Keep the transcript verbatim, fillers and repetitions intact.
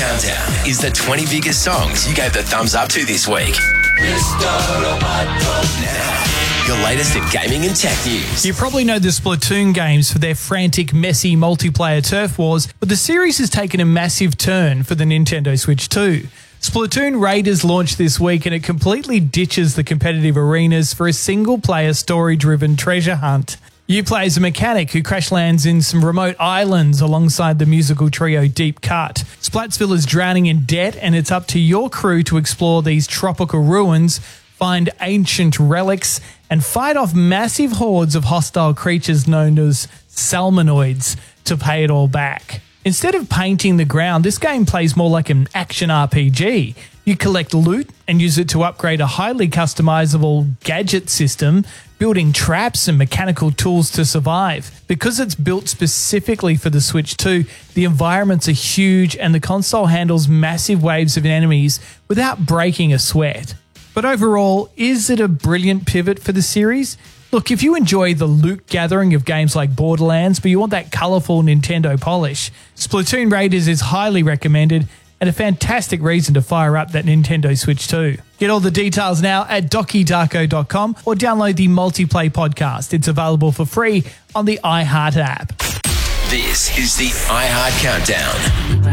Countdown is the twenty biggest songs you gave the thumbs up to this week. Now, your latest in gaming and tech news. You probably know the Splatoon games for their frantic, messy multiplayer turf wars, but the series has taken a massive turn for the Nintendo Switch two. Splatoon Raiders launched this week and it completely ditches the competitive arenas for a single-player story-driven treasure hunt. You play as a mechanic who crash lands in some remote islands alongside the musical trio Deep Cut. Splatsville is drowning in debt and it's up to your crew to explore these tropical ruins, find ancient relics, and fight off massive hordes of hostile creatures known as salmonoids to pay it all back. Instead of painting the ground, this game plays more like an action R P G. You collect loot and use it to upgrade a highly customizable gadget system, building traps and mechanical tools to survive. Because it's built specifically for the Switch two, the environments are huge and the console handles massive waves of enemies without breaking a sweat. But overall, is it a brilliant pivot for the series? Look, if you enjoy the loot gathering of games like Borderlands, but you want that colourful Nintendo polish, Splatoon Raiders is highly recommended and a fantastic reason to fire up that Nintendo Switch two. Get all the details now at doki darko dot com or download the Multiplay podcast. It's available for free on the iHeart app. This is the iHeart Countdown.